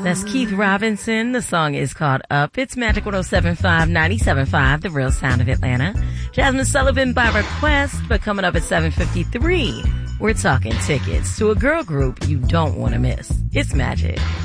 That's Keith Robinson. The song is called Up. It's Magic 107.5, 97.5, The Real Sound of Atlanta. Jasmine Sullivan by request, but coming up at 7:53, we're talking tickets to a girl group you don't want to miss. It's Magic.